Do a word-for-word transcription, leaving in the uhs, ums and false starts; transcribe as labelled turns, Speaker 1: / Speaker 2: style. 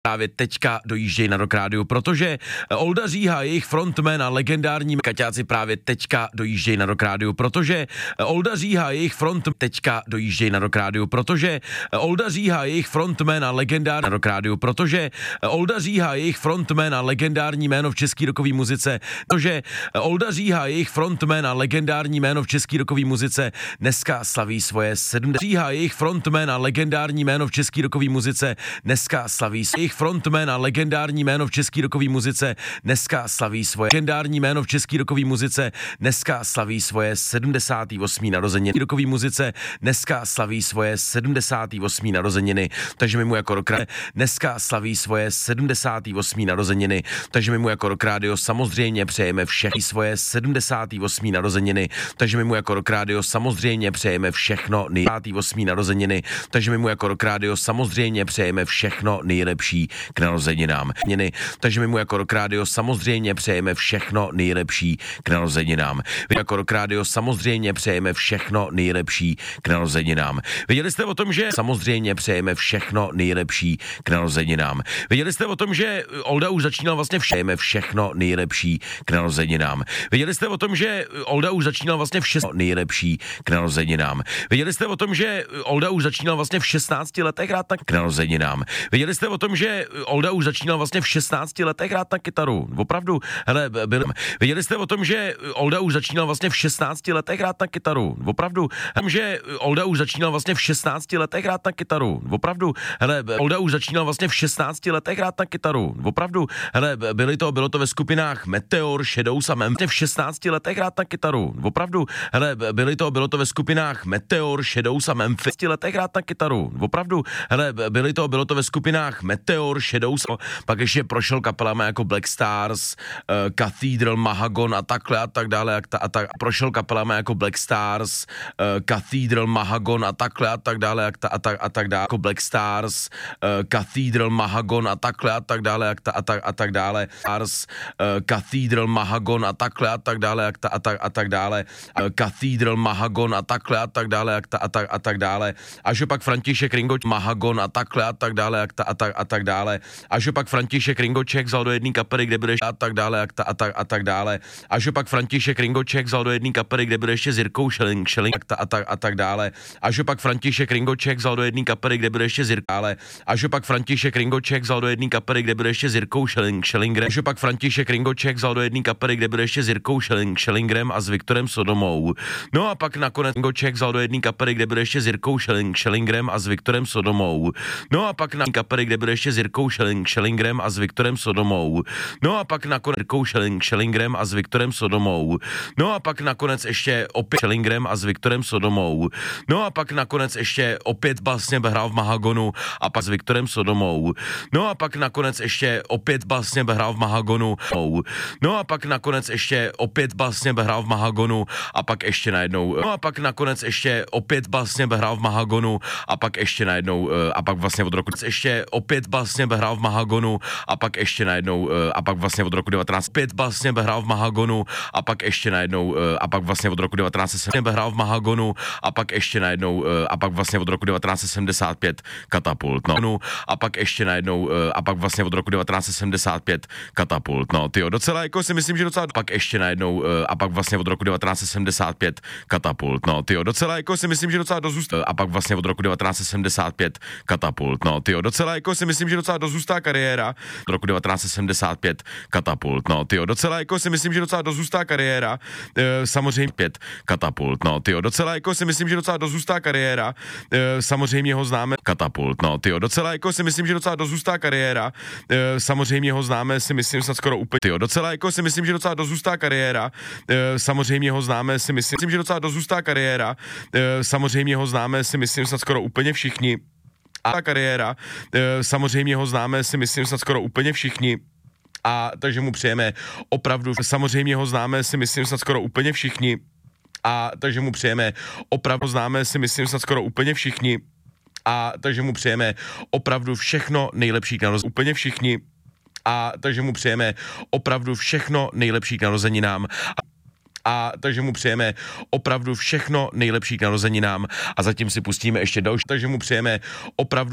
Speaker 1: Právě teďka dojíždějí na Rock Radio, protože Olda Říha, jejich frontman a legendární Kaťáci právě teďka dojíždějí na Rock Radio, protože Olda Říha, jejich front teďka dojíždějí na Rock Radio, protože Olda Říha, jejich frontman a legendární na Rock Radio, protože Olda Říha, jejich frontman a legendární jméno v české rockové muzice, protože Olda Říha, jejich frontman a legendární jméno v české rockové muzice dneska slaví svoje sedmdesát. Říha, jejich frontman a legendární jméno v české rockové muzice dneska slaví svoje frontman a legendární jméno v české rockové muzice dneska slaví svoje legendární jméno v české rockové muzice dneska slaví svoje sedmdesát osm narozeniny. Rockové muzice dneska slaví svoje sedmdesát osm narozeniny, takže my mu jako Rock Radio dneska slaví svoje sedmdesát osm narozeniny, takže my mu jako Rock Radio samozřejmě přejeme všechny svoje sedmdesát osm narozeniny, takže my mu jako Rock Radio samozřejmě přejeme všechno nejlepší osm narozeniny, takže my mu jako Rock Radio samozřejmě přejeme všechno nejlepší k narozeninám. Takže my mu jako Rock Radio samozřejmě přejeme všechno nejlepší k narozeninám. My jako Rock Radio samozřejmě přejeme všechno nejlepší k narozeninám. Věděli jste o tom, že samozřejmě přejeme všechno nejlepší k narozeninám. Věděli jste o tom, že Olda už začínal vlastně přejeme všechno nejlepší k narozeninám. Věděli jste o tom, že Olda už začínal vlastně všechno nejlepší k narozeninám. Věděli jste o tom, že Olda už začínal vlastně v šestnácti letech hrát na k narozeninám. Věděli jste o tom, že Olda už začínal vlastně v šestnácti letech hrát na kytaru. Opravdu, hele, byl. Věděli jste o tom, že Olda už začínal vlastně v šestnácti letech hrát na kytaru. Opravdu, že Olda už začínal vlastně v šestnácti letech hrát na kytaru. Opravdu, hele, Olda už začínal vlastně v šestnácti letech hrát na kytaru. Opravdu, hele, byly to, bylo to ve skupinách Meteor, Shadows a Memphis. V šestnácti letech hrát na kytaru. Opravdu, hele, byly to, bylo to ve skupinách Meteor, Shadows a Memphis. V letech hrát na kytaru. Opravdu, hele, byly to, bylo to ve skupinách Meteor, Shadows, pak ještě prošel kapelama jako Black Stars, uh, Cathedral, Mahagon a takhle a tak dále, a, ta, a tak prošel kapelama jako Black Stars, uh, Cathedral, Mahagon a takhle a tak dále, a, ta, a, tak, a tak dále, jako Black Stars, uh, Cathedral, Mahagon a takhle a tak dále, a, ta, a, tak, a tak dále, Stars, uh, Cathedral, Mahagon a takhle a tak dále, a, ta, a, tak, a tak dále, uh, Cathedral, Mahagon a takhle a tak dále, a, ta, a, tak, a tak dále, až jo pak František Ringoč, Mahagon a takhle a tak dále, a, ta, a, tak, a tak dále, až jo pak František Ringoček vzal do jedné kapely, kde bude a tak dále, a, ta, a, tak, a tak dále, až jo pak František Ringoček vzal do jedné kapely, kde bude ještě s Jirkou Šeling, Šeling a, ta, a, tak, a tak dále, až jo pak František Ringoček vzal do jedné kapely, kde bude ještě s Jirkou, ale až jo pak František Ringoček vzal do jedné kapely, kde bude ještě s Jirkou Šeling, Šelingrem, až jo pak František Ringoček vzal do jedné kapely, kde bude ještě s Jirkou Šeling, Šelingrem a s Viktorem Sodomou. No a pak nakonec Ringoček vzal do jedné kapely, kde bude ještě s Jirkou Šeling, Šelingrem a s Viktorem Sodomou. No a pak na kapely, kde bude ještě s Jirkou Šeling, Šelingrem a s Viktorem Sodomou. No a pak nakonec Jirkou Šeling, Šelingrem a s Viktorem Sodomou. No a pak nakonec ještě opět Šelingrem a s Viktorem Sodomou. No a pak nakonec ještě opět vlastně hrál v Mahagonu a pak s Viktorem Sodomou. No a pak nakonec ještě opět vlastně hrál v Mahagonu. No a pak nakonec ještě opět vlastně hrál v Mahagonu a pak ještě najednou. No a pak nakonec ještě opět vlastně hrál v Mahagonu a pak ještě najednou a pak vlastně od roku ještě opět vlastně hrál v Mahagonu a pak ještě najednou a pak vlastně od roku devatenáct pět vlastně hrál v Mahagonu a pak ještě najednou a pak vlastně od roku devatenáct set hrál v Mahagonu a pak ještě najednou a pak vlastně od roku devatenáct set sedmdesát pět Katapult, no a pak ještě najednou a pak vlastně od roku devatenáct set sedmdesát pět Katapult, no tyjo, docela jako si myslím, že docela pak ještě najednou a pak vlastně od roku devatenáct set sedmdesát pět Katapult, no tyjo, docela jako si myslím, že docela dozůstá a pak vlastně od roku devatenáct set sedmdesát pět Katapult, no tyjo, docela jako si myslím, že docela dozůstá kariéra od roku devatenáct set sedmdesát pět Katapult, no tyjo, docela jako si myslím, že docela dozůstá kariéra, e, samozřejmě pět Katapult, no tyjo, docela jako si myslím, že docela dozůstá kariéra, e, samozřejmě ho známe Katapult, no tyjo, docela jako si myslím, že docela dozůstá kariéra, e, samozřejmě ho známe si myslím snad skoro úplně, tyjo, docela jako si myslím, že docela dozůstá kariéra, e, samozřejmě ho známe si myslím, že docela dozůstá kariéra, e, samozřejmě ho známe si myslím snad skoro úplně všichni a kariéra, e, samozřejmě ho známe si myslím snad skoro úplně všichni. A takže mu přejeme opravdu, samozřejmě ho známe si myslím snad skoro úplně všichni. A takže mu přejeme opravdu, známe si myslím snad skoro úplně všichni. A takže mu přejeme opravdu všechno nejlepší k narozeninám. Úplně všichni. A takže mu přejeme opravdu všechno nejlepší k narozeninám. A takže mu přejeme opravdu všechno nejlepší k narozeninám. A zatím si pustíme ještě další. Takže mu přejeme opravdu